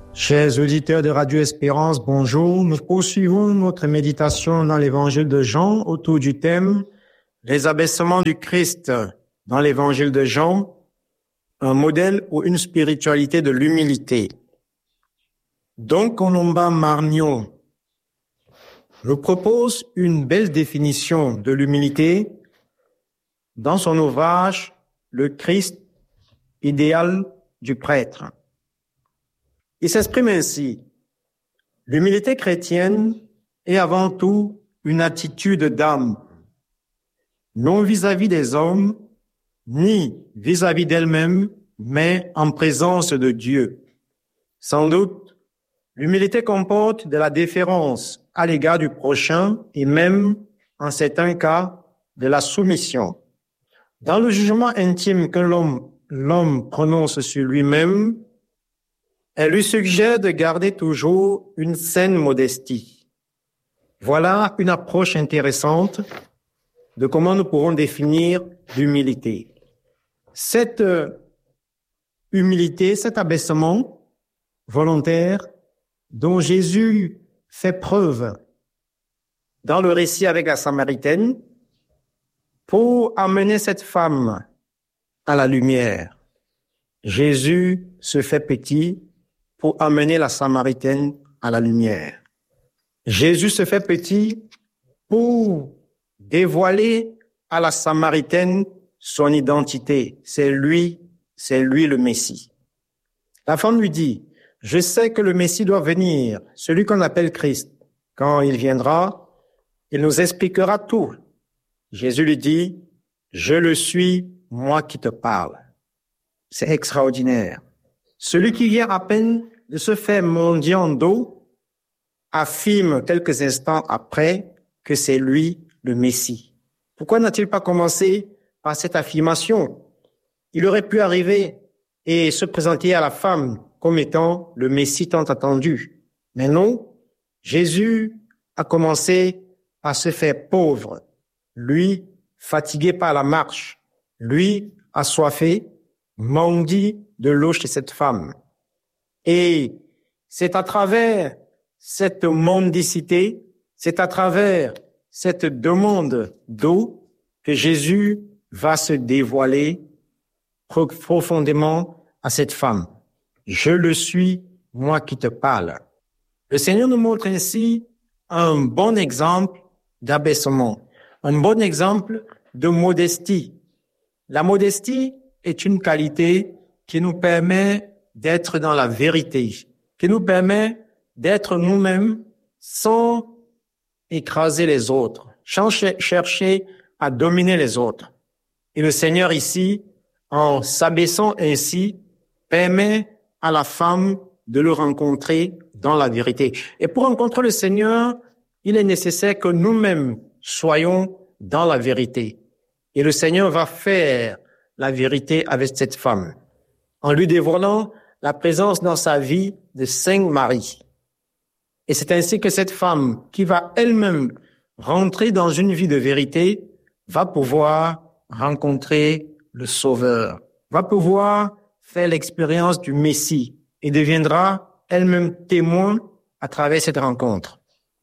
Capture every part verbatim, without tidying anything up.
Chers auditeurs de Radio Espérance, bonjour. Nous poursuivons notre méditation dans l'évangile de Jean autour du thème « Les abaissements du Christ » dans l'évangile de Jean, un modèle ou une spiritualité de l'humilité. Don Colomba Margnon nous propose une belle définition de l'humilité dans son ouvrage « Le Christ idéal du prêtre ». Il s'exprime ainsi: l'humilité chrétienne est avant tout une attitude d'âme, non vis-à-vis des hommes, ni vis-à-vis d'elle-même, mais en présence de Dieu. Sans doute, l'humilité comporte de la déférence à l'égard du prochain et même, en certains cas, de la soumission. Dans le jugement intime que l'homme, l'homme prononce sur lui-même, elle lui suggère de garder toujours une saine modestie. Voilà une approche intéressante de comment nous pourrons définir l'humilité. Cette humilité, cet abaissement volontaire dont Jésus fait preuve dans le récit avec la Samaritaine pour amener cette femme à la lumière. Jésus se fait petit pour amener la Samaritaine à la lumière. Jésus se fait petit pour dévoiler à la Samaritaine son identité. C'est lui, c'est lui le Messie. La femme lui dit: « Je sais que le Messie doit venir, celui qu'on appelle Christ. Quand il viendra, il nous expliquera tout. » Jésus lui dit: « Je le suis, moi qui te parle. » C'est extraordinaire. Celui qui vient à peine de se faire mendiant d'eau affirme quelques instants après que c'est lui le Messie. Pourquoi n'a-t-il pas commencé par cette affirmation? Il aurait pu arriver et se présenter à la femme comme étant le Messie tant attendu. Mais non, Jésus a commencé à se faire pauvre. Lui, fatigué par la marche, lui, assoiffé, mendie de l'eau chez cette femme. Et c'est à travers cette mendicité, c'est à travers cette demande d'eau que Jésus va se dévoiler profondément à cette femme. Je le suis, moi qui te parle. Le Seigneur nous montre ainsi un bon exemple d'abaissement, un bon exemple de modestie. La modestie est une qualité qui nous permet d'être dans la vérité, qui nous permet d'être nous-mêmes sans écraser les autres, sans chercher à dominer les autres. Et le Seigneur ici, en s'abaissant ainsi, permet à la femme de le rencontrer dans la vérité. Et pour rencontrer le Seigneur, il est nécessaire que nous-mêmes soyons dans la vérité. Et le Seigneur va faire la vérité avec cette femme, en lui dévoilant la présence dans sa vie de Saint Marie. Et c'est ainsi que cette femme, qui va elle-même rentrer dans une vie de vérité, va pouvoir rencontrer le Sauveur, va pouvoir faire l'expérience du Messie et deviendra elle-même témoin à travers cette rencontre.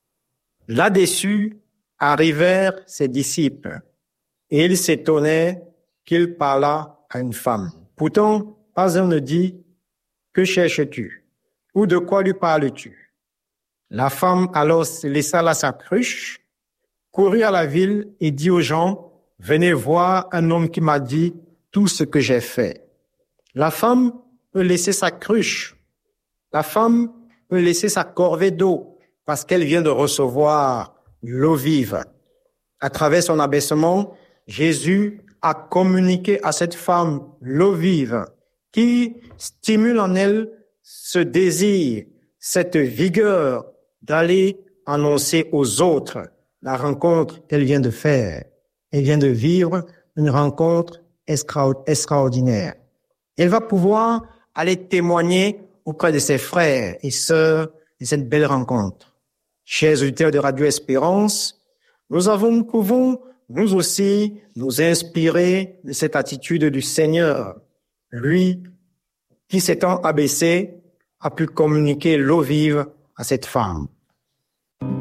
Là-dessus arrivèrent ses disciples et ils s'étonnaient qu'il parlât à une femme. Pourtant, pas un ne dit: « Que cherches-tu » ou « De quoi lui parles-tu » La femme alors laissa là sa cruche, courut à la ville et dit aux gens: « Venez voir un homme qui m'a dit tout ce que j'ai fait. » La femme peut laisser sa cruche. La femme peut laisser sa corvée d'eau parce qu'elle vient de recevoir l'eau vive. À travers son abaissement, Jésus a communiqué à cette femme l'eau vive qui stimule en elle ce désir, cette vigueur d'aller annoncer aux autres la rencontre qu'elle vient de faire. Elle vient de vivre une rencontre extra- extraordinaire. Elle va pouvoir aller témoigner auprès de ses frères et sœurs de cette belle rencontre. Chers auditeurs de Radio Espérance, nous avons, nous pouvons nous aussi nous inspirer de cette attitude du Seigneur. Lui qui s'étant abaissé a pu communiquer l'eau vive à cette femme.